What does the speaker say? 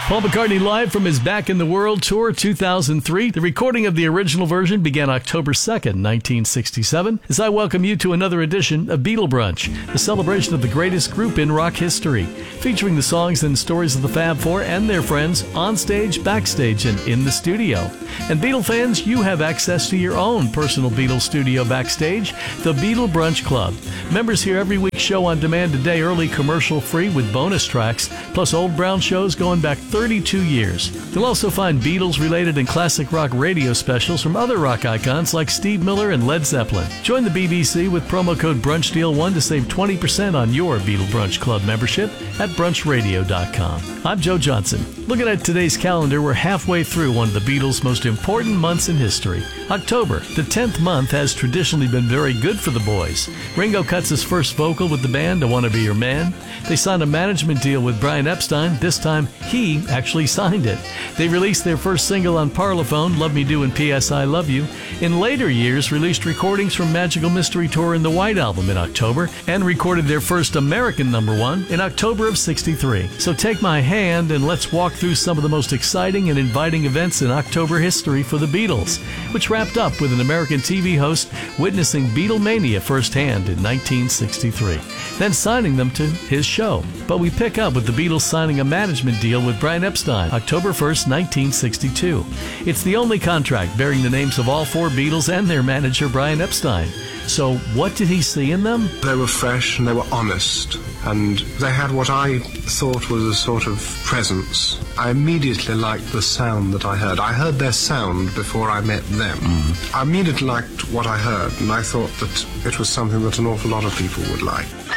Paul McCartney live from his Back in the World Tour 2003. The recording of the original version began October 2nd, 1967, as I welcome you to another edition of Beatle Brunch, the celebration of the greatest group in rock history, featuring the songs and stories of the Fab Four and their friends on stage, backstage, and in the studio. And Beatle fans, you have access to your own personal Beatles studio backstage, the Beatle Brunch Club. Members hear every week's show on demand today, early commercial-free with bonus tracks, plus old brown shows going back 32 years. You'll also find Beatles-related and classic rock radio specials from other rock icons like Steve Miller and Led Zeppelin. Join the BBC with promo code BRUNCHDEAL1 to save 20% on your Beatle Brunch Club membership at brunchradio.com. I'm Joe Johnson. Looking at today's calendar, we're halfway through one of the Beatles' most important months in history. October, the 10th month, has traditionally been very good for the boys. Ringo cuts his first vocal with the band, I Wanna Be Your Man. They signed a management deal with Brian Epstein. This time, he actually signed it. They released their first single on Parlophone, Love Me Do and P.S. I Love You. In later years, released recordings from Magical Mystery Tour and the White Album in October, and recorded their first American #1 in October of '63. So take my hand and let's walk through some of the most exciting and inviting events in October history for the Beatles, which wrapped up with an American TV host witnessing Beatlemania firsthand in 1963, then signing them to his show. But we pick up with the Beatles signing a management deal with Brian Epstein, October 1st, 1962. It's the only contract bearing the names of all four Beatles and their manager, Brian Epstein. So what did he see in them? They were fresh and they were honest, and they had what I thought was a sort of presence. I immediately liked the sound that I heard. I heard their sound before I met them. I immediately liked what I heard, and I thought that it was something that an awful lot of people would like.